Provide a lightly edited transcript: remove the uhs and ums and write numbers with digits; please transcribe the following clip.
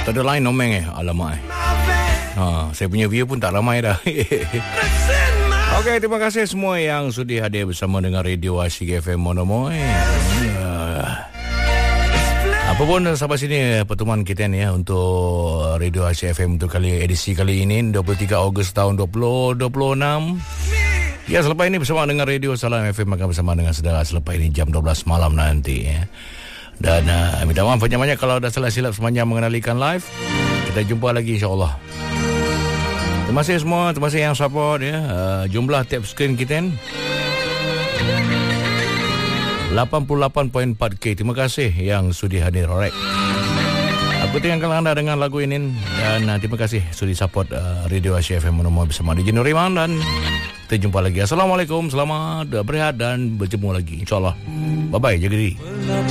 Tak ada line nomeng alamak saya punya view pun tak ramai dah. Okey, terima kasih semua yang sudi hadir bersama dengan Radio Asyik FM Monomoy. Apapun sampai sini pertemuan kita ni untuk Radio Asyik FM untuk edisi kali ini 23 Ogos tahun 2026. Ya, selepas ini bersama dengan Radio Salam FM akan bersama dengan saudara selepas ini jam 12 malam nanti ya. Dan minta maaf banyak-banyak kalau ada salah silap sepanjang mengenalikan live. Kita jumpa lagi insya-Allah. Terima kasih semua, terima kasih yang support ya. Jumlah tap screen kita 88.4K. Terima kasih yang sudi hadir. Alright. Aku tinggalkan anda dengan lagu ini dan terima kasih sudi support Radio Asyik FM Monomoy bersama DJ Nuriman dan kita jumpa lagi. Assalamualaikum, selamat berehat dan berjumpa lagi insya-Allah. Bye bye, jaga diri.